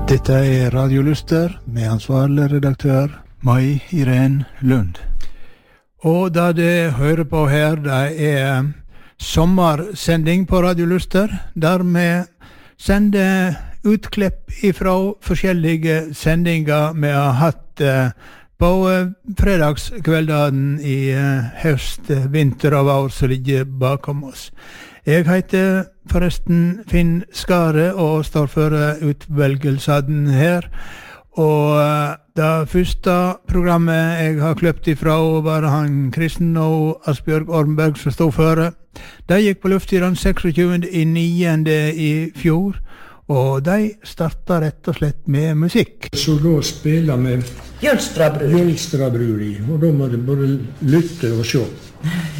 Dette Radio Luster med ansvarlig redaktør Mai Irene Lund. Og da det hører på her, det sommersending på Radio Luster, der vi sender utklipp ifra forskjellige sendinger vi har hatt på fredagskveldene i høst, vinter og vår som ligger bakom oss. Jeg heter forresten Finn Skare og står for utvelgelsen her. Og det første programmet jeg har kløpt ifra var han Kristen og Asbjørg Ormberg som stod for. De gikk på luft i den 26. i 9. i fjor, og de startet rett og slett med musikk. Så da spiller vi Jølstrabror, og da må du både lytte og se.